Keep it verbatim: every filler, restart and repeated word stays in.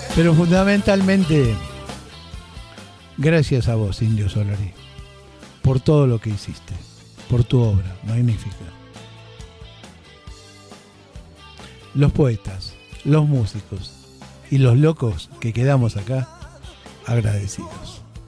Pero fundamentalmente, gracias a vos, Indio Solari, por todo lo que hiciste, por tu obra magnífica. Los poetas, los músicos y los locos que quedamos acá, agradecidos.